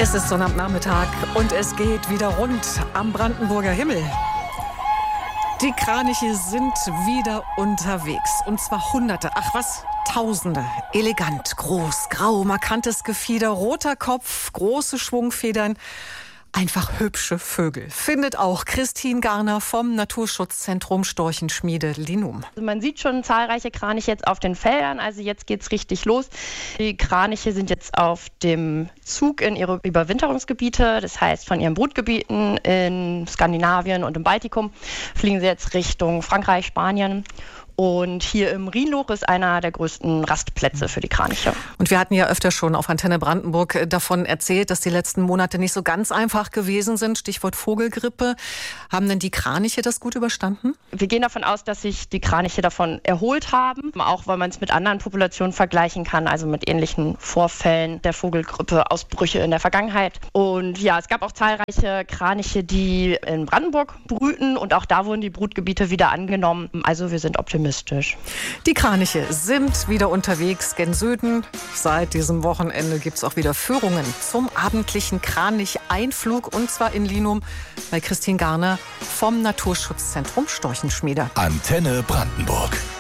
Es ist Sonnabendnachmittag und es geht wieder rund am Brandenburger Himmel. Die Kraniche sind wieder unterwegs. Und zwar Hunderte, Tausende. Elegant, groß, grau, markantes Gefieder, roter Kopf, große Schwungfedern. Einfach hübsche Vögel. Findet auch Christine Garner vom Naturschutzzentrum Storchenschmiede Linum. Also man sieht schon zahlreiche Kraniche jetzt auf den Feldern. Also jetzt geht's richtig los. Die Kraniche sind jetzt auf dem Zug in ihre Überwinterungsgebiete. Das heißt, von ihren Brutgebieten in Skandinavien und im Baltikum fliegen sie jetzt Richtung Frankreich, Spanien. Und hier im Rhinluch ist einer der größten Rastplätze für die Kraniche. Und wir hatten ja öfter schon auf Antenne Brandenburg davon erzählt, dass die letzten Monate nicht so ganz einfach gewesen sind. Stichwort Vogelgrippe. Haben denn die Kraniche das gut überstanden? Wir gehen davon aus, dass sich die Kraniche davon erholt haben. Auch weil man es mit anderen Populationen vergleichen kann, also mit ähnlichen Vorfällen der Vogelgrippe, Ausbrüche in der Vergangenheit. Und ja, es gab auch zahlreiche Kraniche, die in Brandenburg brüten. Und auch da wurden die Brutgebiete wieder angenommen. Also wir sind optimistisch. Die Kraniche sind wieder unterwegs gen Süden. Seit diesem Wochenende gibt es auch wieder Führungen zum abendlichen Kranicheinflug. Und zwar in Linum bei Christine Garner vom Naturschutzzentrum Storchenschmiede. Antenne Brandenburg.